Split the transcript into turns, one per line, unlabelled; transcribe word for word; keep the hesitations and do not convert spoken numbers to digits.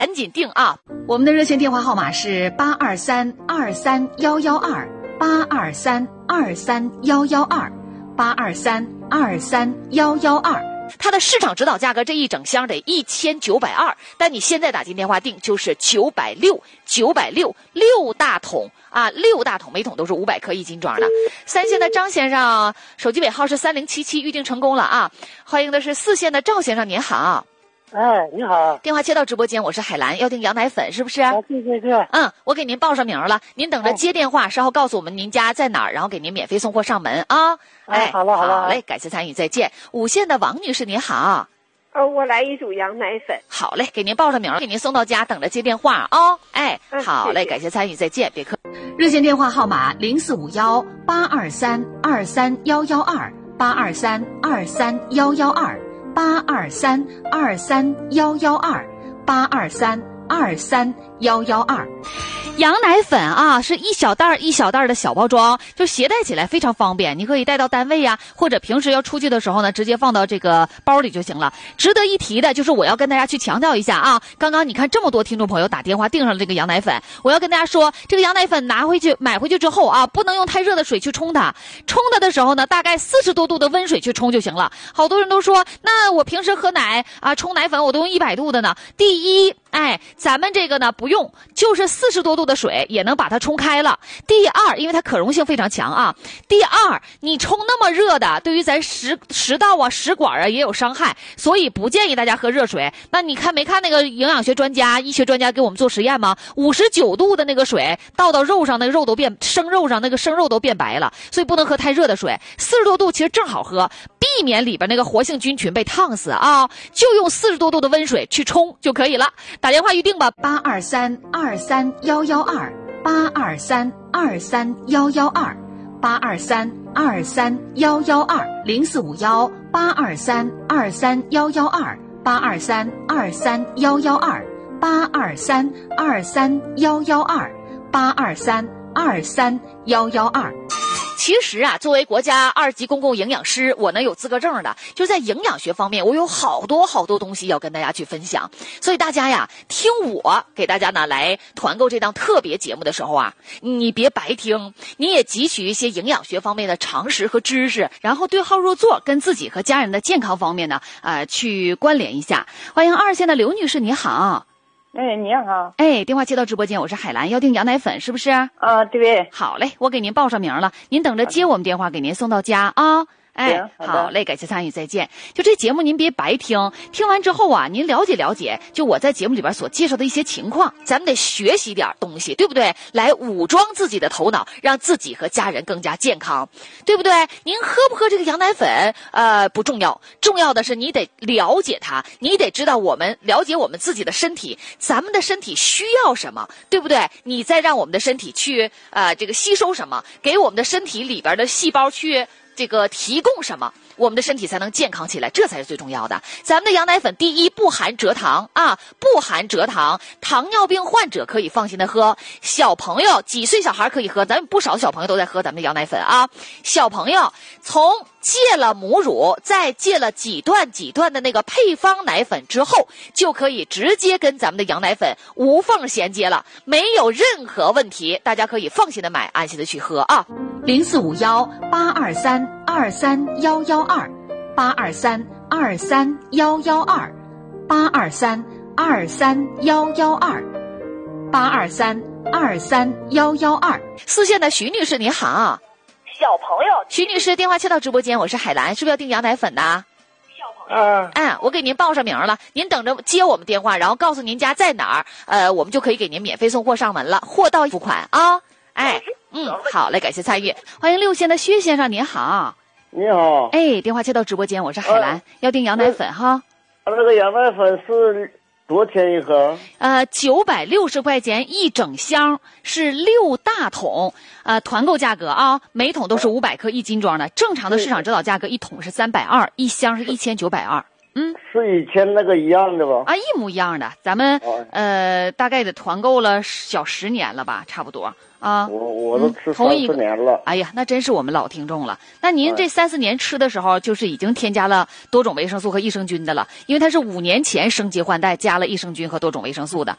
赶紧订啊！
我们的热线电话号码是八二三二三幺幺二八二三二三幺幺二八二三二三幺幺二。
它的市场指导价格这一整箱得一千九百二，但你现在打进电话订就是九百六，九百六六大桶啊，六大桶，每桶都是五百克一斤装的。三线的张先生，手机尾号是三零七七，预定成功了啊！欢迎的是四线的赵先生，您好。
哎，你好，
电话接到直播间，我是海兰，要订羊奶粉是不是？
啊，对对对，
嗯，我给您报上名了，您等着接电话，稍后告诉我们您家在哪儿，然后给您免费送货上门啊。
哎，好了好了，
好嘞，感谢参与，再见。五线的王女士您好。
呃，我来一组羊奶粉。
好嘞，给您报上名，给您送到家，等着接电话啊。哎，
嗯
好嘞，
谢谢
感谢参与，再见，别客。
热线电话号码零四五幺八二三二三幺幺二八二三二三幺幺二八二三二三幺幺二八二三二三幺幺二。
羊奶粉啊，是一小袋儿一小袋儿的小包装，就携带起来非常方便，你可以带到单位呀、啊，或者平时要出去的时候呢，直接放到这个包里就行了。值得一提的就是我要跟大家去强调一下啊，刚刚你看这么多听众朋友打电话订上了这个羊奶粉，我要跟大家说，这个羊奶粉拿回去买回去之后啊，不能用太热的水去冲它，冲它的时候呢，大概四十多度的温水去冲就行了。好多人都说，那我平时喝奶啊，冲奶粉我都用一百度的呢。第一，哎，咱们这个呢不用，就是四十多度的水也能把它冲开了。第二，因为它可溶性非常强啊。第二，你冲那么热的，对于咱食食道啊、食管啊也有伤害，所以不建议大家喝热水。那你看没看那个营养学专家、医学专家给我们做实验吗？五十九度的那个水倒到肉上，那个肉都变生肉上那个生肉都变白了，所以不能喝太热的水。四十多度其实正好喝，避免里边那个活性菌群被烫死啊，就用四十多度的温水去冲就可以了。打电话预定吧，
八二三二三幺幺二八二三二三幺幺二八二三二三幺幺二零四五幺八二三二三幺幺二八二三二三幺幺二八二三二三幺幺二八二三二三幺幺二。
其实啊，作为国家二级公共营养师，我呢有资格证的，就在营养学方面，我有好多好多东西要跟大家去分享。所以大家呀，听我给大家呢来团购这档特别节目的时候啊，你别白听，你也汲取一些营养学方面的常识和知识，然后对号入座，跟自己和家人的健康方面呢，呃，去关联一下。欢迎二线的刘女士，你好。
哎，你好。
哎，电话接到直播间，我是海兰，要订羊奶粉是不是？
啊，对。
好嘞，我给您报上名了，您等着接我们电话，给您送到家啊。哎，好嘞，感谢参与，再见。就这节目您别白听，听完之后啊，您了解了解，就我在节目里边所介绍的一些情况，咱们得学习点东西，对不对？来武装自己的头脑，让自己和家人更加健康，对不对？您喝不喝这个羊奶粉，呃，不重要，重要的是你得了解它，你得知道我们了解我们自己的身体，咱们的身体需要什么，对不对？你再让我们的身体去呃这个吸收什么，给我们的身体里边的细胞去这个提供什么，我们的身体才能健康起来，这才是最重要的。咱们的羊奶粉，第一不含蔗糖啊，不含蔗糖，糖尿病患者可以放心的喝，小朋友几岁小孩可以喝，咱们不少小朋友都在喝咱们的羊奶粉啊。小朋友从戒了母乳，再戒了几段几段的那个配方奶粉之后，就可以直接跟咱们的羊奶粉无缝衔接了，没有任何问题，大家可以放心的买，安心的去喝啊。
零四五幺八二三二三幺幺二八二三二三幺幺二八二三二三幺幺二八二三二三幺幺二。
四线的徐女士，你好。
小朋友，
徐女士，电话切到直播间，我是海兰，是不是要订羊奶粉呢？
小朋友，
啊，
嗯，我给您报上名了，您等着接我们电话，然后告诉您家在哪儿，呃，我们就可以给您免费送货上门了，货到付款啊。哎，嗯，好嘞，感谢参与。欢迎六线的薛先生，您好。
你好。
哎，电话接到直播间，我是海兰，呃、要订羊奶粉哈。
那个羊奶粉是多少钱一盒？
呃，九百六十块钱一整箱，是六大桶，呃，团购价格啊，每桶都是五百克一斤装的，正常的市场指导价格一桶是三百二，一箱是一千九百二。 嗯，
是以前那个一样的吧？
啊，一模一样的。咱们、
哦、
呃，大概得团购了小十年了吧，差不多啊。
我我都吃三
四
年了、
嗯。哎呀，那真是我们老听众了。那您这三四年吃的时候，就是已经添加了多种维生素和益生菌的了，因为它是五年前升级换代加了益生菌和多种维生素的。